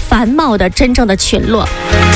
繁茂的真正的群落。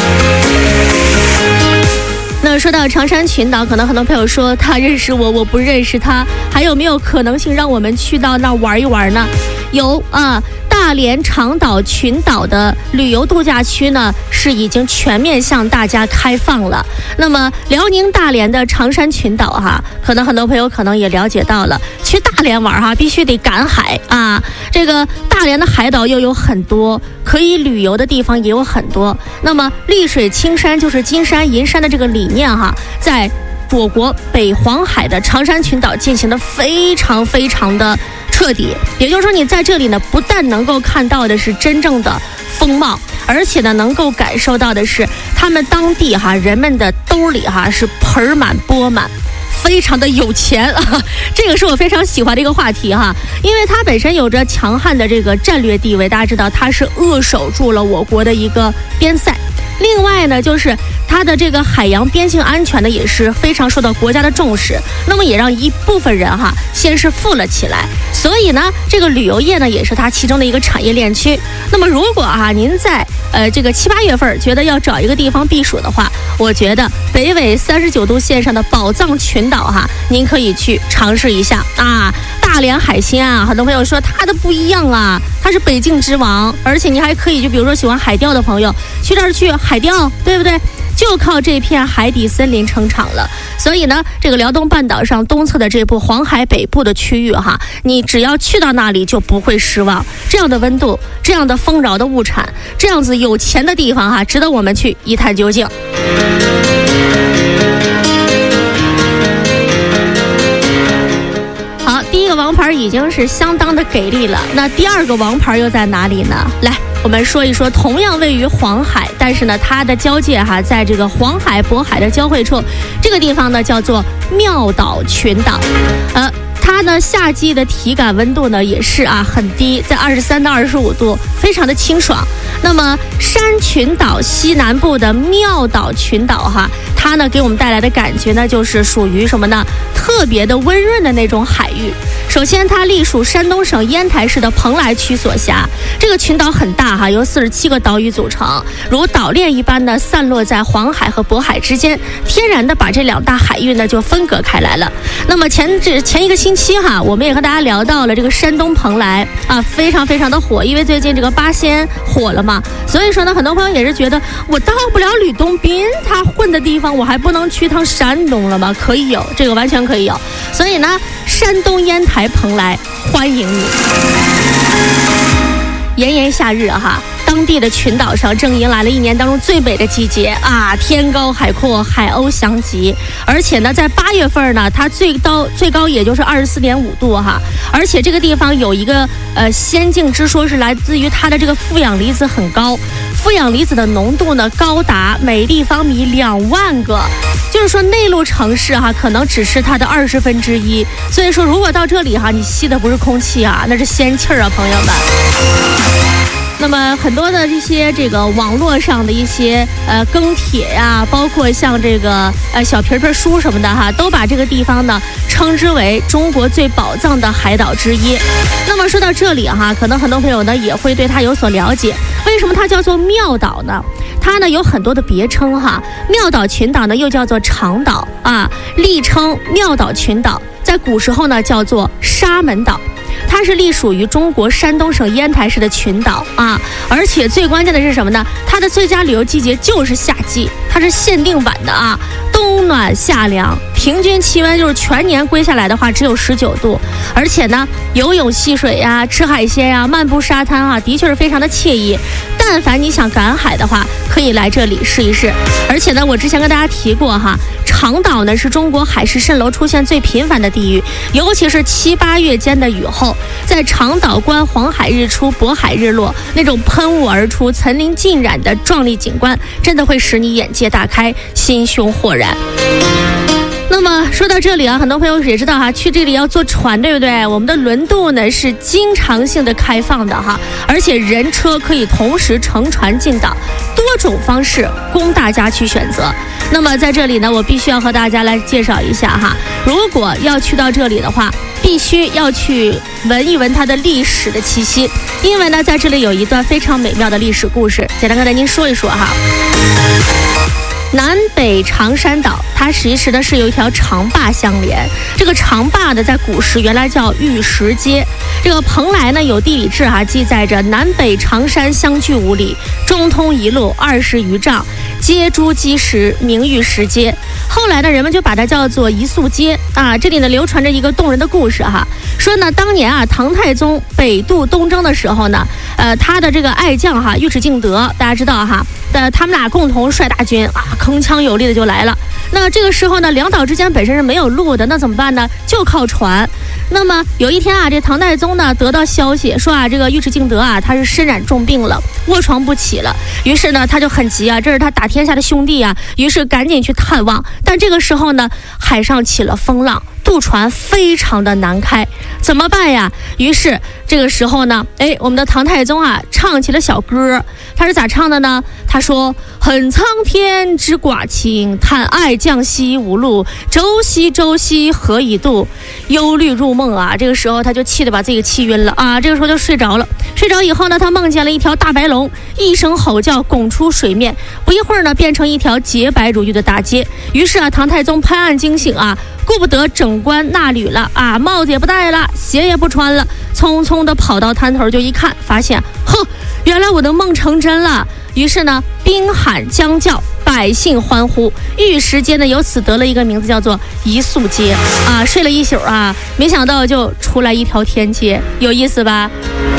那说到长山群岛，可能很多朋友说他认识我，我不认识他，还有没有可能性让我们去到那玩一玩呢？有啊，大连长岛群岛的旅游度假区呢是已经全面向大家开放了。那么辽宁大连的长山群岛哈，可能很多朋友可能也了解到了，去大连玩哈必须得赶海啊。这个大连的海岛又有很多，可以旅游的地方也有很多。那么绿水青山就是金山银山的这个理念哈，在我国北黄海的长山群岛进行的非常非常的彻底。也就是说，你在这里呢，不但能够看到的是真正的风貌，而且呢，能够感受到的是他们当地人们的兜里是盆满钵满，非常的有钱啊，这个是我非常喜欢的一个话题因为它本身有着强悍的这个战略地位，大家知道它是扼守住了我国的一个边塞。另外呢，就是它的这个海洋边境安全呢也是非常受到国家的重视，那么也让一部分人先是富了起来，所以呢，这个旅游业呢也是它其中的一个产业链区。那么如果您在这个7、8月份觉得要找一个地方避暑的话，我觉得北纬39度线上的宝藏群岛您可以去尝试一下啊。大连海鲜很多朋友说它的不一样它是北境之王，而且你还可以就比如说喜欢海钓的朋友去这儿去海钓，对不对？就靠这片海底森林撑场了。所以呢，这个辽东半岛上东侧的这部黄海北部的区域你只要去到那里就不会失望。这样的温度，这样的丰饶的物产，这样子有钱的地方值得我们去一探究竟。好，第一个王牌已经是相当的给力了，那第二个王牌又在哪里呢？来，我们说一说同样位于黄海，但是呢它的交界在这个黄海渤海的交汇处，这个地方呢叫做妙岛群岛。它呢夏季的体感温度呢也是很低，在23到25度，非常的清爽。那么山群岛西南部的妙岛群岛它呢给我们带来的感觉呢就是属于什么呢？特别的温润的那种海域。首先它隶属山东省烟台市的蓬莱区所辖，这个群岛很大由47个岛屿组成，如岛链一般呢散落在黄海和渤海之间，天然的把这两大海域呢就分隔开来了。那么前一个星期我们也和大家聊到了这个山东蓬莱非常非常的火，因为最近这个八仙火了嘛，所以说呢很多朋友也是觉得我到不了吕洞宾他混的地方，我还不能去趟山东了吗？可以有，这个完全可以有。所以呢山东烟台蓬莱欢迎你。炎炎夏日当地的群岛上正迎来了一年当中最美的季节天高海阔，海鸥相集。而且呢在8月份呢它最高也就是24.5度而且这个地方有一个仙境之说，是来自于它的这个负氧离子很高，负氧离子的浓度呢高达每立方米2万个，就是说内陆城市可能只是它的1/20。所以说如果到这里你吸的不是空气那是仙气儿朋友们。那么很多的这个网络上的一些更帖包括像这个小皮皮书什么的都把这个地方呢称之为中国最宝藏的海岛之一。那么说到这里可能很多朋友呢也会对它有所了解，为什么它叫做妙岛呢？它呢有很多的别称妙岛群岛呢又叫做长岛历称妙岛群岛，在古时候呢叫做沙门岛。它是隶属于中国山东省烟台市的群岛而且最关键的是什么呢？它的最佳旅游季节就是夏季，它是限定版的冬暖夏凉，平均气温就是全年归下来的话只有19度，而且呢游泳戏水吃海鲜漫步沙滩的确是非常的惬意。但凡你想赶海的话，可以来这里试一试。而且呢我之前跟大家提过长岛呢是中国海市蜃楼出现最频繁的地域，尤其是7、8月间的雨后，在长岛观黄海日出、渤海日落，那种喷雾而出、层林尽染的壮丽景观，真的会使你眼界大开，心胸豁然。那么说到这里很多朋友也知道去这里要坐船，对不对？我们的轮渡呢是经常性的开放的而且人车可以同时乘船进岛，多种方式供大家去选择。那么在这里呢我必须要和大家来介绍一下如果要去到这里的话，必须要去闻一闻它的历史的气息，因为呢，在这里有一段非常美妙的历史故事，简单跟您说一说哈。南北长山岛，它其实呢是有一条长坝相连。这个长坝呢，在古时原来叫玉石街。这个蓬莱呢有地理志记载着南北长山相距5里，中通一路20余丈，街诸基石，名玉石街。后来呢，人们就把它叫做一宿街啊。这里呢流传着一个动人的故事哈，说呢当年唐太宗北渡东征的时候呢，他的这个爱将尉迟敬德，大家知道哈，他们俩共同率大军铿锵有力的就来了。那这个时候呢，两岛之间本身是没有路的，那怎么办呢？就靠船。那么有一天这唐太宗呢得到消息说这个尉迟敬德他是身染重病了，卧床不起了。于是呢他就很急这是他打天下的兄弟于是赶紧去探望。但这个时候呢，海上起了风浪，渡船非常的难开，怎么办呀？于是这个时候呢，我们的唐太宗唱起了小歌。他是咋唱的呢？他说：恨苍天之寡情，叹爱将兮无路，舟兮舟兮何以渡，忧虑入梦这个时候他就气得把自己气晕了这个时候就睡着了。睡着以后呢，他梦见了一条大白龙，一声吼叫拱出水面，不一会儿呢变成一条洁白如玉的大街。于是唐太宗拍案惊醒顾不得整冠纳履了帽子也不戴了，鞋也不穿了，匆匆的跑到滩头就一看，发现原来我的梦成真了。于是呢，兵喊将叫，百姓欢呼，玉石街呢由此得了一个名字，叫做一宿街睡了一宿没想到就出来一条天街，有意思吧？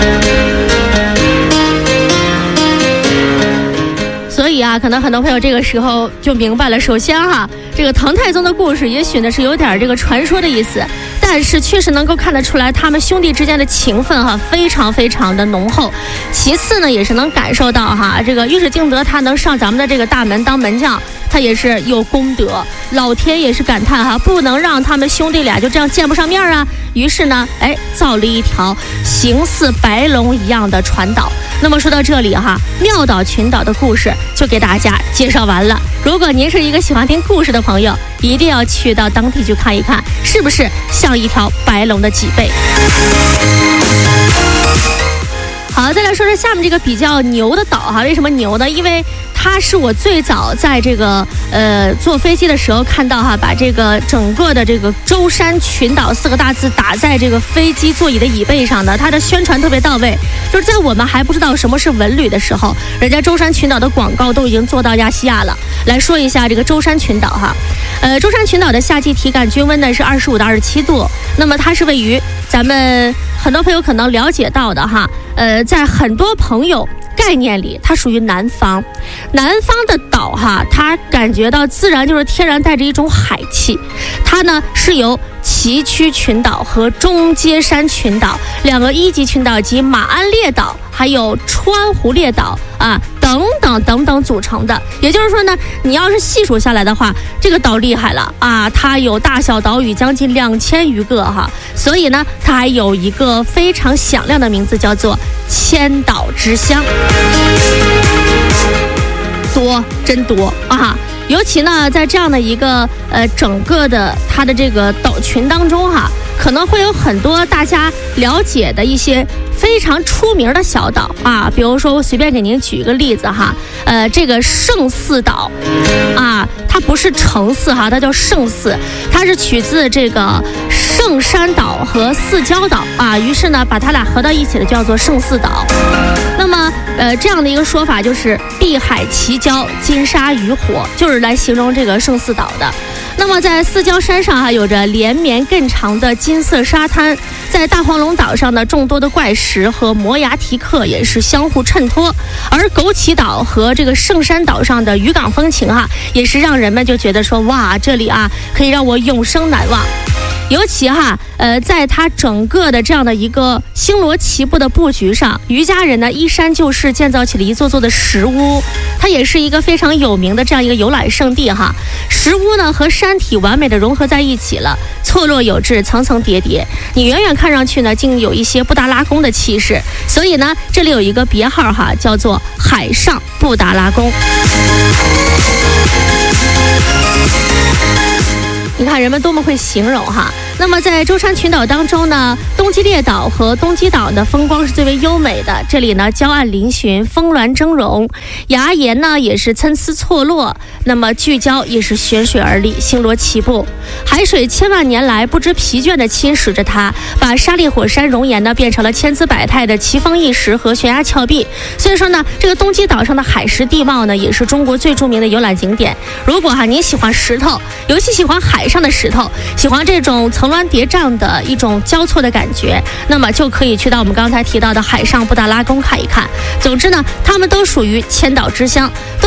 所以可能很多朋友这个时候就明白了。首先这个唐太宗的故事也许呢是有点这个传说的意思，但是确实能够看得出来他们兄弟之间的情分非常非常的浓厚。其次呢，也是能感受到这个尉迟敬德他能上咱们的这个大门当门将，他也是有功德。老天也是感叹不能让他们兄弟俩就这样见不上面于是呢造了一条形似白龙一样的船岛。那么说到这里妙岛群岛的故事就给大家介绍完了。如果您是一个喜欢听故事的朋友，一定要去到当地去看一看，是不是像一条白龙的脊背。好，再来说说下面这个比较牛的岛为什么牛呢？因为它是我最早在这个坐飞机的时候看到把这个整个的这个舟山群岛4个大字打在这个飞机座椅的椅背上的，它的宣传特别到位。就是在我们还不知道什么是文旅的时候，人家舟山群岛的广告都已经做到亚细亚了。来说一下这个舟山群岛舟山群岛的夏季体感均温呢是25到27度，那么它是位于咱们很多朋友可能了解到的在很多朋友概念里，它属于南方。南方的岛它感觉到自然就是天然带着一种海气。它呢是由崎岖群岛和中阶山群岛2个1级群岛及马鞍列岛还有川湖列岛等等等等组成的。也就是说呢，你要是细数下来的话，这个岛厉害了它有大小岛屿将近2000余个所以呢，它还有一个非常响亮的名字，叫做千岛之乡。多，真多尤其呢，在这样的一个整个的它的这个岛群当中可能会有很多大家了解的一些非常出名的小岛比如说我随便给您举一个例子这个圣寺岛它不是城寺它叫圣寺，它是取自这个圣山岛和四礁岛于是呢把它俩合到一起的叫做圣寺岛。那么这样的一个说法就是碧海奇礁，金沙渔火，就是来形容这个圣寺岛的。那么在四礁山上有着连绵更长的金色沙滩，在大黄龙岛上呢，众多的怪石和摩崖提克也是相互衬托，而枸杞岛和这个圣山岛上的渔港风情也是让人们就觉得说哇，这里可以让我永生难忘。尤其在它整个的这样的一个星罗棋布的布局上，渔家人呢依山就势建造起了一座座的石屋，它也是一个非常有名的这样一个游览胜地石屋呢和山体完美的融合在一起了，错落有致，层层叠叠，你远远看上去呢竟有一些布达拉宫的气势。所以呢这里有一个别号叫做海上布达拉宫。 你看人们多么会形容哈。那么在舟山群岛当中呢，东极列岛和东极岛的风光是最为优美的。这里呢，礁岸嶙峋，峰峦峥嵘，崖岩呢也是参差错落，那么巨礁也是悬水而立，星罗棋布。海水千万年来不知疲倦地侵蚀着它，把沙砾火山熔岩呢变成了千姿百态的奇峰异石和悬崖峭壁。所以说呢，这个东极岛上的海蚀地貌呢，也是中国最著名的游览景点。如果你喜欢石头，尤其喜欢海上的石头，喜欢这种层峦叠嶂的一种交错的感觉，那么就可以去到我们刚才提到的海上布达拉宫看一看。总之呢，它们都属于千岛之乡，都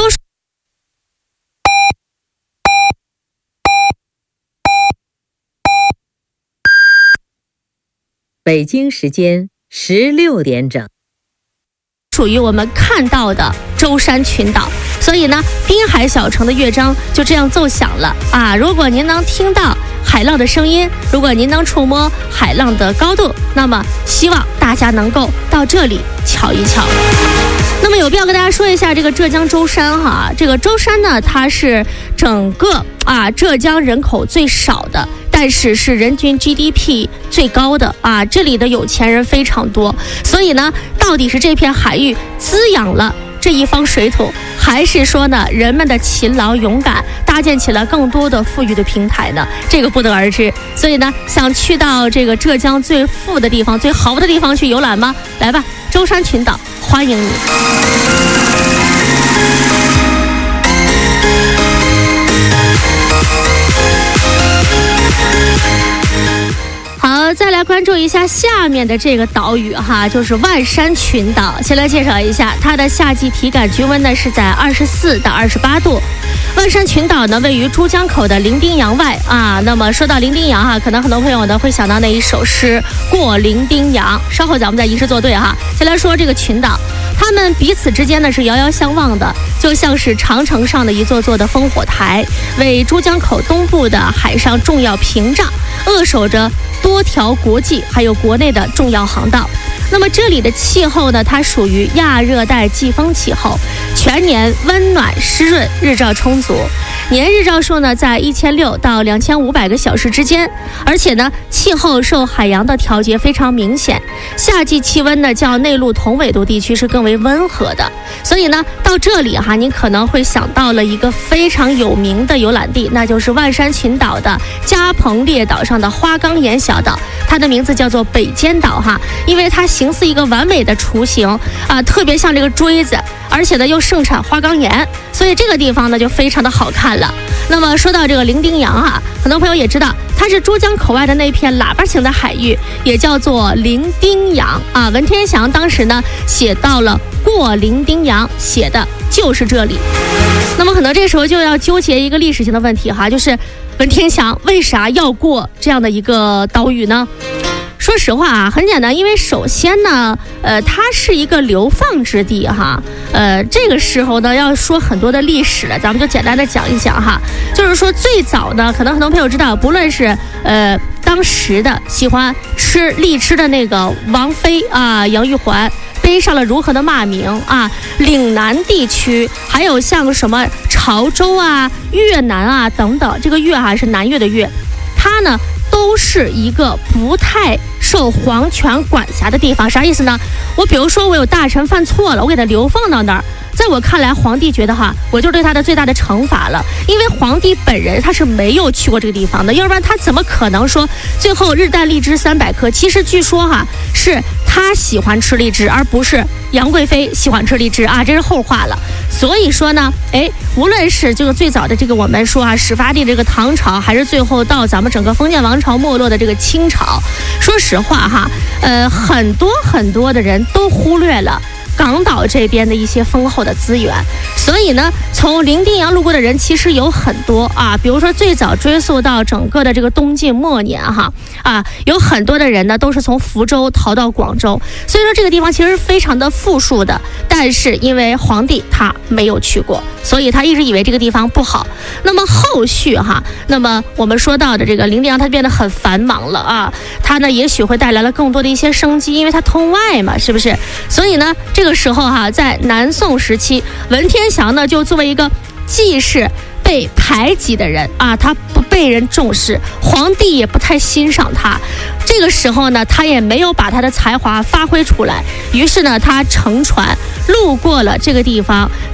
北京时间16点整， 属于我们看到的舟山群岛。所以呢，滨海小城的乐章就这样奏响了啊！如果您能听到海浪的声音，如果您能触摸海浪的高度，那么希望大家能够到这里瞧一瞧。那么有必要跟大家说一下这个浙江舟山哈，这个舟山呢，它是整个浙江人口最少的，但是是人均 GDP 最高的啊，这里的有钱人非常多。所以呢，到底是这片海域滋养了这一方水土，还是说呢人们的勤劳勇敢搭建起了更多的富裕的平台呢？这个不得而知。所以呢，想去到这个浙江最富的地方、最豪的地方去游览吗？来吧，舟山群岛欢迎你。好，再来关注一下下面的这个岛屿哈，就是万山群岛。先来介绍一下，它的夏季体感均温呢是在24到28度。万山群岛呢位于珠江口的伶仃洋外啊。那么说到伶仃洋哈，可能很多朋友呢会想到那一首诗《过伶仃洋》。稍后咱们再吟诗作对哈。先来说这个群岛，它们彼此之间呢是遥遥相望的，就像是长城上的一座座的烽火台，为珠江口东部的海上重要屏障，扼守着多条国际还有国内的重要航道。那么这里的气候呢，它属于亚热带季风气候，全年温暖湿润，日照充足，年日照数呢在1600到2500个小时之间，而且呢气候受海洋的调节非常明显，夏季气温呢较内陆同纬度地区是更为温和的。所以呢到这里哈，你可能会想到了一个非常有名的游览地，那就是万山群岛的加蓬列岛上的花岗岩小岛，它的名字叫做北尖岛哈，因为它形似一个完美的雏形啊，特别像这个锥子，而且呢又盛产花岗岩，所以这个地方呢就非常的好看了。那么说到这个伶仃洋啊，很多朋友也知道，它是珠江口外的那片喇叭形的海域，也叫做伶仃洋啊。文天祥当时呢写到了过伶仃洋，写的就是这里。那么可能这时候就要纠结一个历史性的问题哈，就是文天祥为啥要过这样的一个岛屿呢？说实话啊，很简单，因为首先呢，它是一个流放之地哈。这个时候呢，要说很多的历史了，咱们就简单的讲一讲哈。就是说最早呢，可能很多朋友知道，不论是当时的喜欢吃荔枝的那个王妃啊，杨玉环，背上了如何的骂名啊，岭南地区，还有像什么潮州啊、越南啊等等，这个越啊是南越的越，它呢都是一个不太受皇权管辖的地方。啥意思呢？我比如说我有大臣犯错了，我给他流放到那儿，在我看来，皇帝觉得哈，我就对他的最大的惩罚了，因为皇帝本人他是没有去过这个地方的，要不然他怎么可能说最后日啖荔枝300颗？其实据说哈，是他喜欢吃荔枝，而不是杨贵妃喜欢吃荔枝啊，这是后话了。所以说呢，无论是这个最早的这个我们说啊，始发地这个唐朝，还是最后到咱们整个封建王朝没落的这个清朝，说实话哈，很多的人都忽略了港岛这边的一些丰厚的资源，所以呢，从伶仃洋路过的人其实有很多啊，比如说最早追溯到整个的这个东晋末年哈，有很多的人呢都是从福州逃到广州，所以说这个地方其实非常的富庶的，但是因为皇帝他没有去过，所以他一直以为这个地方不好。那么后续哈，那么我们说到的这个伶仃洋它变得很繁忙了啊，它呢也许会带来了更多的一些生机，因为它通外嘛，是不是？所以呢，这个时候哈，在南宋时期，文天祥呢就作为一个既是被排挤的人啊，他被人重视，皇帝也不太欣赏他。这个时候呢，他也没有把他的才华发挥出来，于是呢，他乘船路过了这个地方，